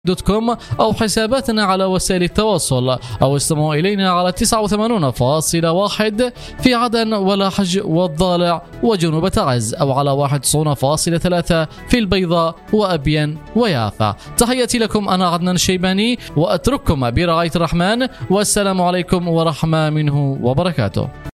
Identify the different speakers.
Speaker 1: دوت كوم أو حساباتنا على وسائل التواصل، أو استمعوا إلينا على 89.1 في عدن ولحج والضالع وجنوب تعز، أو على 91.3 في البيضاء وأبين ويافا. تحياتي لكم، أنا عدنان الشيباني، وأترككم برعاية الرحمن، والسلام عليكم ورحمة منه وبركاته.